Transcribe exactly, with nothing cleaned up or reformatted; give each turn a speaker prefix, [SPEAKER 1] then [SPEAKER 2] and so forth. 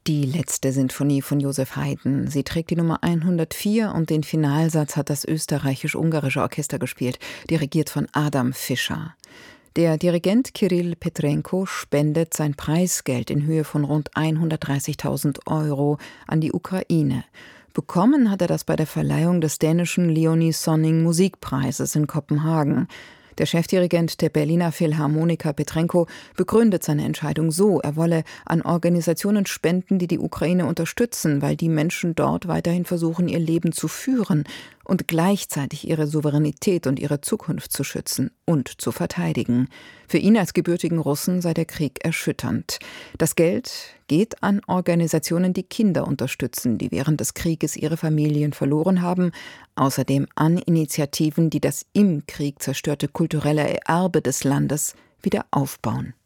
[SPEAKER 1] Die letzte Sinfonie von Joseph Haydn. Sie trägt die Nummer hundertvier und den Finalsatz hat das österreichisch-ungarische Orchester gespielt, dirigiert von Adam Fischer. Der Dirigent Kirill Petrenko spendet sein Preisgeld in Höhe von rund hundertdreißigtausend Euro an die Ukraine. Bekommen hat er das bei der Verleihung des dänischen Leonie Sonning Musikpreises in Kopenhagen. Der Chefdirigent der Berliner Philharmoniker Petrenko begründet seine Entscheidung so, er wolle an Organisationen spenden, die die Ukraine unterstützen, weil die Menschen dort weiterhin versuchen, ihr Leben zu führen und gleichzeitig ihre Souveränität und ihre Zukunft zu schützen und zu verteidigen. Für ihn als gebürtigen Russen sei der Krieg erschütternd. Das Geld geht an Organisationen, die Kinder unterstützen, die während des Krieges ihre Familien verloren haben, außerdem an Initiativen, die das im Krieg zerstörte kulturelle Erbe des Landes wieder aufbauen.